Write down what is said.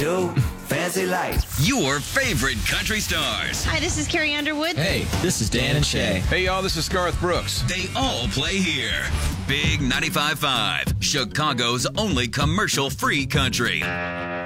New fancy life. Your favorite country stars. Hi, this is Carrie Underwood. Hey, this is Dan and Shay. Hey, y'all, this is Garth Brooks. They all play here. Big 95.5, Chicago's only commercial-free country.